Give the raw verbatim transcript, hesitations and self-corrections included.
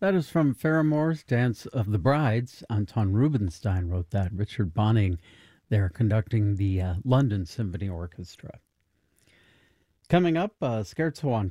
That is from Faramore's Dance of the Brides. Anton Rubinstein wrote that. Richard Bonning there conducting the uh, London Symphony Orchestra. Coming up, uh, Scherzo on